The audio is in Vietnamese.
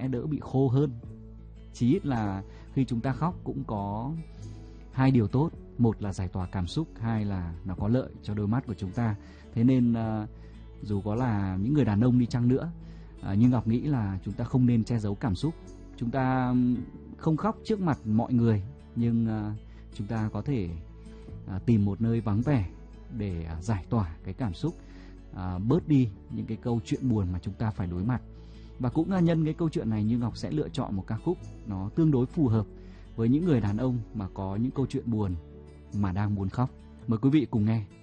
sẽ đỡ bị khô hơn. Chí ít là khi chúng ta khóc cũng có hai điều tốt, một là giải tỏa cảm xúc, hai là nó có lợi cho đôi mắt của chúng ta. Thế nên dù có là những người đàn ông đi chăng nữa, nhưng Ngọc nghĩ là chúng ta không nên che giấu cảm xúc. Chúng ta không khóc trước mặt mọi người, nhưng chúng ta có thể tìm một nơi vắng vẻ để giải tỏa cái cảm xúc, bớt đi những cái câu chuyện buồn mà chúng ta phải đối mặt. Và cũng nhân cái câu chuyện này, Như Ngọc sẽ lựa chọn một ca khúc nó tương đối phù hợp với những người đàn ông mà có những câu chuyện buồn mà đang muốn khóc. Mời quý vị cùng nghe.